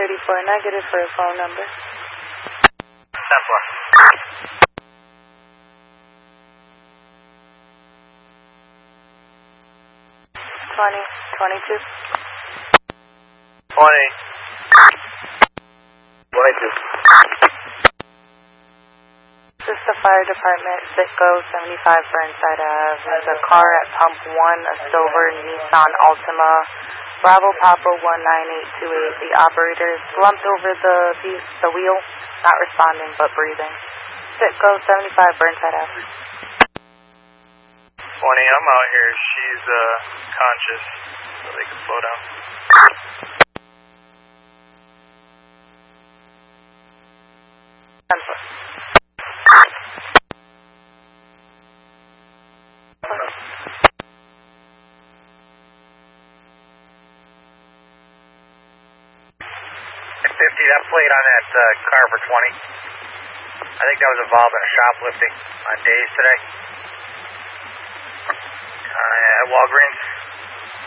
34 negative for a phone number. 10-4. 22. 20. 22. This is the fire department, Sitco 75 Burnside Ave. There's a car at pump 1, a silver Nissan Altima, Bravo Papa 19828. The operator is slumped over the wheel, not responding but breathing. Sitco 75 Burnside Ave. 20, I'm out here. She's conscious, so they can slow down. That plate on that car for 20, I think that was involved in a shoplifting on days today. At Walgreens.